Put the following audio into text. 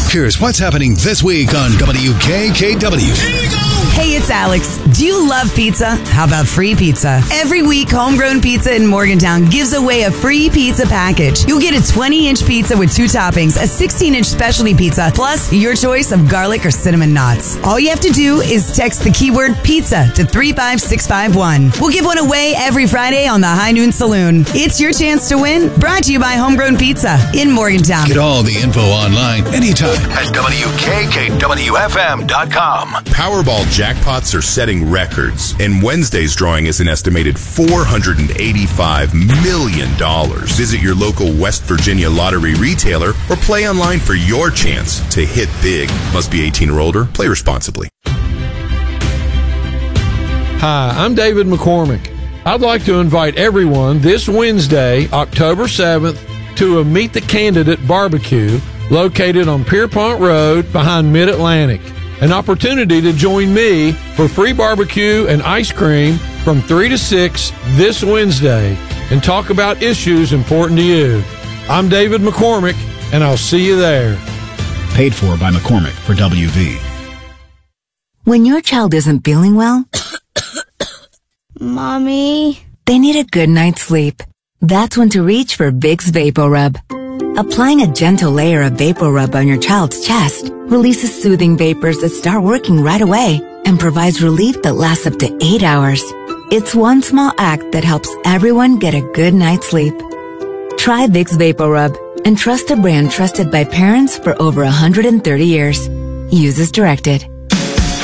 Here's what's happening this week on WKKW. Hey, it's Alex. Do you love pizza? How about free pizza? Every week, Homegrown Pizza in Morgantown gives away a free pizza package. You'll get a 20-inch pizza with 2 toppings, a 16-inch specialty pizza, plus your choice of garlic or cinnamon knots. All you have to do is text the keyword pizza to 35651. We'll give one away every Friday on the High Noon Saloon. It's your chance to win. Brought to you by Homegrown Pizza in Morgantown. Get all the info online anytime at WKKWFM.com. Powerball jackpots are setting records, and Wednesday's drawing is an estimated $485 million. Visit your local West Virginia lottery retailer or play online for your chance to hit big. Must be 18 or older. Play responsibly. Hi, I'm David McCormick. I'd like to invite everyone this Wednesday, October 7th, to a Meet the Candidate barbecue located on Pierpont Road behind Mid-Atlantic. An opportunity to join me for free barbecue and ice cream from 3 to 6 this Wednesday and talk about issues important to you. I'm David McCormick, and I'll see you there. Paid for by McCormick for WV. When your child isn't feeling well, Mommy, they need a good night's sleep. That's when to reach for Vicks VapoRub. Applying a gentle layer of VapoRub on your child's chest releases soothing vapors that start working right away and provides relief that lasts up to 8 hours. It's one small act that helps everyone get a good night's sleep. Try Vicks VapoRub and trust a brand trusted by parents for over 130 years. Use as directed.